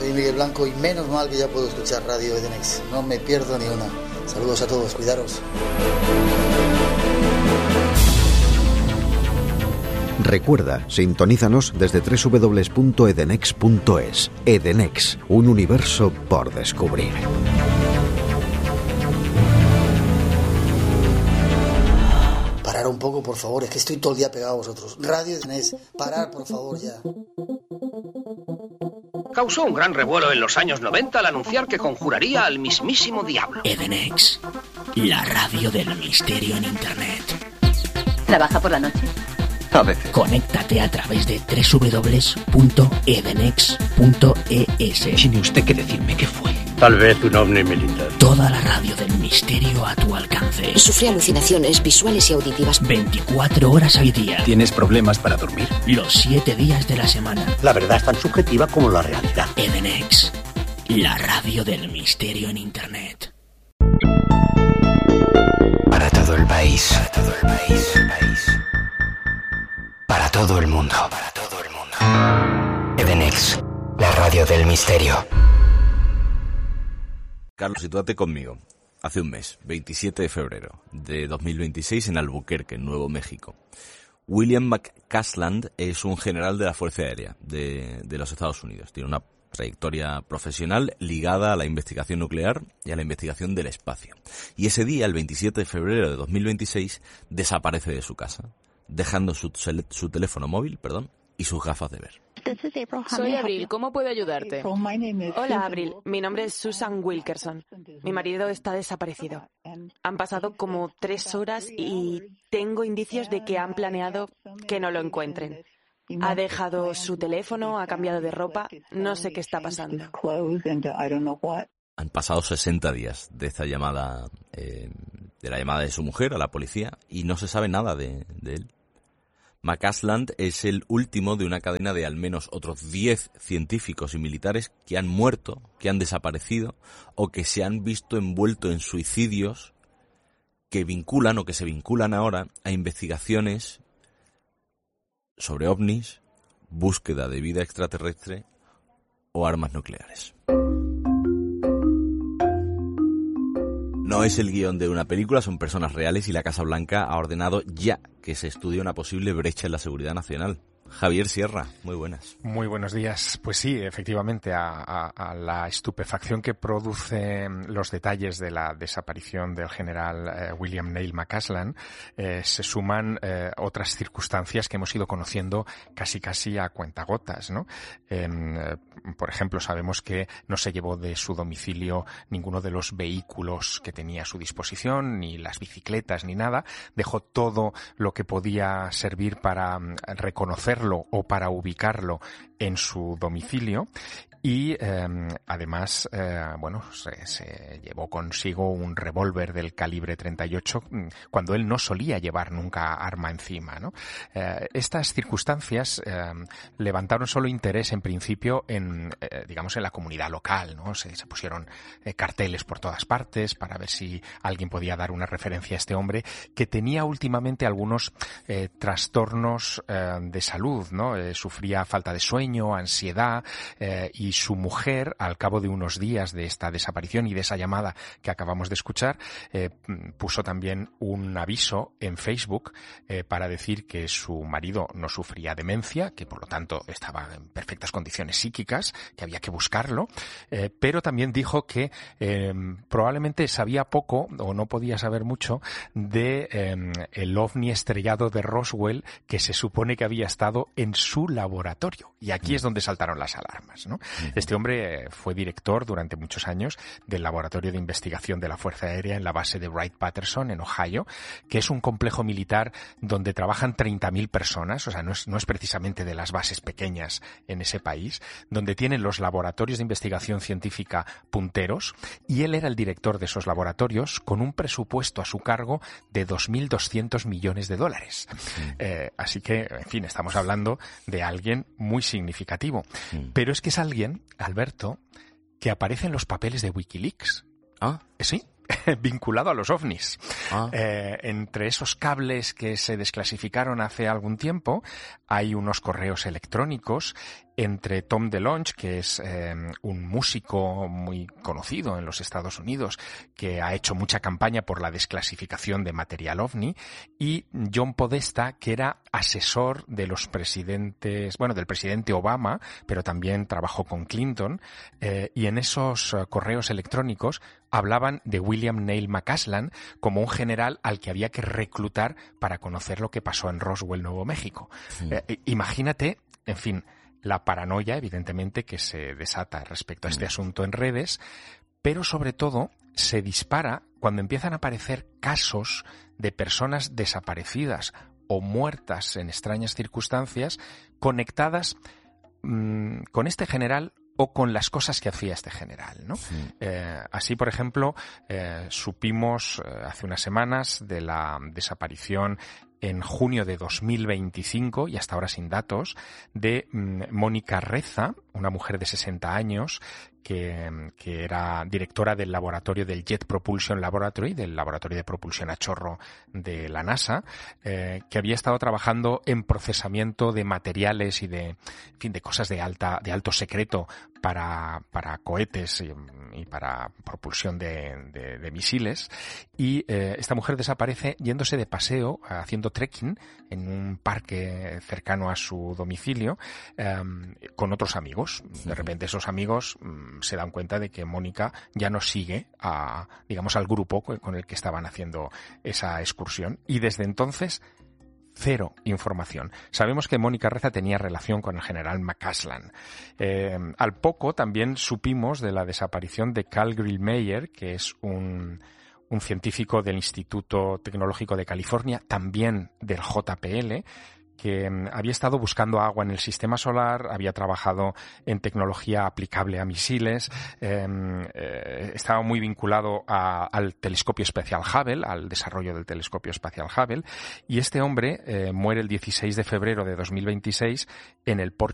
Soy Miguel Blanco y menos mal que ya puedo escuchar Radio Edenex. No me pierdo ni una. Saludos a todos, cuidaros. Recuerda, sintonízanos desde www.edenex.es. Edenex, un universo por descubrir. Parar un poco, por favor, es que estoy todo el día pegado a vosotros. Radio Edenex, parar, por favor, ya. Causó un gran revuelo en los años 90 al anunciar que conjuraría al mismísimo diablo. Edenex, la radio del misterio en Internet. ¿Trabaja por la noche? A veces. Conéctate a través de www.edenex.es. ¿Tiene usted que decirme qué fue? Tal vez un ovni militar. Toda la radio del misterio a tu alcance. Sufre alucinaciones visuales y auditivas. 24 horas al día. ¿Tienes problemas para dormir? Los 7 días de la semana. La verdad es tan subjetiva como la realidad. Edenex, la radio del misterio en Internet. Para todo el país. Para todo el país. Para todo el mundo. Para todo el mundo. Edenex, la radio del misterio. Carlos, sitúate conmigo. Hace un mes, 27 de febrero de 2026, en Albuquerque, Nuevo México. William McCasland es un general de la Fuerza Aérea de los Estados Unidos. Tiene una trayectoria profesional ligada a la investigación nuclear y a la investigación del espacio. Y ese día, el 27 de febrero de 2026, desaparece de su casa, dejando su teléfono móvil, y sus gafas de ver. Soy Abril, ¿cómo puedo ayudarte? Hola, Abril. Mi nombre es Susan Wilkerson. Mi marido está desaparecido. Han pasado como 3 horas y tengo indicios de que han planeado que no lo encuentren. Ha dejado su teléfono, ha cambiado de ropa, no sé qué está pasando. Han pasado 60 días de esta llamada, de la llamada de su mujer a la policía, y no se sabe nada de él. McCasland es el último de una cadena de al menos otros 10 científicos y militares que han muerto, que han desaparecido o que se han visto envueltos en suicidios que vinculan o que se vinculan ahora a investigaciones sobre ovnis, búsqueda de vida extraterrestre o armas nucleares. No es el guión de una película, son personas reales y la Casa Blanca ha ordenado ya que se estudie una posible brecha en la seguridad nacional. Javier Sierra, muy buenas. Muy buenos días. Pues sí, efectivamente, a la estupefacción que producen los detalles de la desaparición del general William Neil McCasland, se suman otras circunstancias que hemos ido conociendo casi a cuentagotas, ¿no? Por ejemplo, sabemos que no se llevó de su domicilio ninguno de los vehículos que tenía a su disposición, ni las bicicletas, ni nada. Dejó todo lo que podía servir para reconocerlo o para ubicarlo en su domicilio. Y además, se llevó consigo un revólver del calibre 38 cuando él no solía llevar nunca arma encima, ¿no? Estas circunstancias levantaron solo interés en principio en la comunidad local, ¿no? Se pusieron carteles por todas partes para ver si alguien podía dar una referencia a este hombre que tenía últimamente algunos trastornos de salud, ¿no? Sufría falta de sueño, ansiedad y su mujer, al cabo de unos días de esta desaparición y de esa llamada que acabamos de escuchar, puso también un aviso en Facebook para decir que su marido no sufría demencia, que por lo tanto estaba en perfectas condiciones psíquicas, que había que buscarlo, pero también dijo que probablemente sabía poco o no podía saber mucho de el ovni estrellado de Roswell, que se supone que había estado en su laboratorio. Y aquí es donde saltaron las alarmas, ¿no? Este hombre fue director durante muchos años del Laboratorio de Investigación de la Fuerza Aérea en la base de Wright-Patterson, en Ohio, que es un complejo militar donde trabajan 30.000 personas, o sea, no es precisamente de las bases pequeñas en ese país, donde tienen los laboratorios de investigación científica punteros, y él era el director de esos laboratorios con un presupuesto a su cargo de $2.200 millones. Así que, en fin, estamos hablando de alguien muy significativo. Pero es que es alguien, Alberto, que aparece en los papeles de Wikileaks. ¿Ah? Sí, vinculado a los ovnis. Entre esos cables que se desclasificaron hace algún tiempo, hay unos correos electrónicos entre Tom DeLonge, que es un músico muy conocido en los Estados Unidos, que ha hecho mucha campaña por la desclasificación de material OVNI, y John Podesta, que era asesor de los presidentes, del presidente Obama, pero también trabajó con Clinton, y en esos correos electrónicos hablaban de William Neil McCasland como un general al que había que reclutar para conocer lo que pasó en Roswell, Nuevo México. Sí. Imagínate, en fin, la paranoia, evidentemente, que se desata respecto a este asunto en redes, pero sobre todo se dispara cuando empiezan a aparecer casos de personas desaparecidas o muertas en extrañas circunstancias conectadas con este general o con las cosas que hacía este general, ¿no? Sí. Así, por ejemplo, supimos hace unas semanas de la desaparición en junio de 2025, y hasta ahora sin datos, de Mónica Reza, una mujer de 60 años, que era directora del laboratorio del Jet Propulsion Laboratory, del laboratorio de propulsión a chorro de la NASA, que había estado trabajando en procesamiento de materiales y de cosas de alto secreto para cohetes y para propulsión de misiles. Y esta mujer desaparece yéndose de paseo, haciendo trekking en un parque cercano a su domicilio, con otros amigos. De repente esos amigos se dan cuenta de que Mónica ya no sigue al grupo con el que estaban haciendo esa excursión, y desde entonces cero información. Sabemos que Mónica Reza tenía relación con el general McCasland. Al poco también supimos de la desaparición de Carl Grillmeyer, que es un científico del Instituto Tecnológico de California, también del JPL, que había estado buscando agua en el sistema solar, había trabajado en tecnología aplicable a misiles, estaba muy vinculado al telescopio espacial Hubble, al desarrollo del telescopio espacial Hubble, y este hombre muere el 16 de febrero de 2026 en el